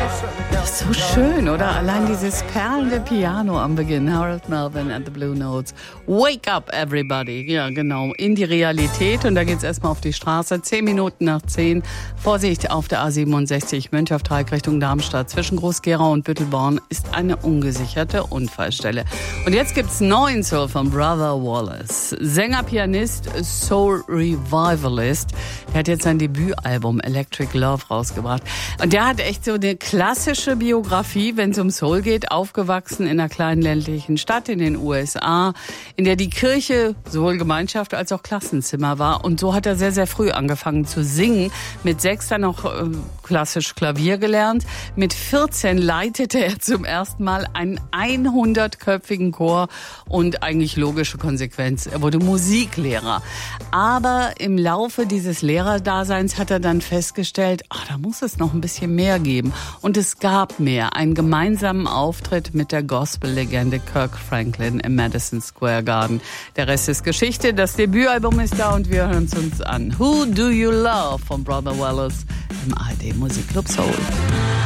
So schön, oder? Allein dieses perlende Piano am Beginn. Harold Melvin and the Blue Notes. Wake up, everybody. Ja, genau. In die Realität. Und da geht's erstmal auf die Straße. 10 Minuten nach 10. Vorsicht auf der A67 Mönchhaft-Dreieck Richtung Darmstadt. Zwischen Groß-Gerau und Büttelborn ist eine ungesicherte Unfallstelle. Und jetzt gibt's neuen Soul von Brother Wallace. Sänger, Pianist, Soul Revivalist. Er hat jetzt sein Debütalbum Electric Love rausgebracht. Und der hat echt so eine klassische Biografie, wenn es um Soul geht, aufgewachsen in einer kleinen ländlichen Stadt in den USA, in der die Kirche sowohl Gemeinschaft als auch Klassenzimmer war. Und so hat er sehr, sehr früh angefangen zu singen. Mit 6 dann noch klassisch Klavier gelernt. Mit 14 leitete er zum ersten Mal einen 100-köpfigen Chor und eigentlich logische Konsequenz, er wurde Musiklehrer. Aber im Laufe dieses Lehrerdaseins hat er dann festgestellt, da muss es noch ein bisschen mehr geben. Und es gab mehr, einen gemeinsamen Auftritt mit der Gospel-Legende Kirk Franklin im Madison Square Garden. Der Rest ist Geschichte, das Debütalbum ist da und wir hören es uns an. Who Do You Love von Brother Wallace im ARD Musikclub Soul.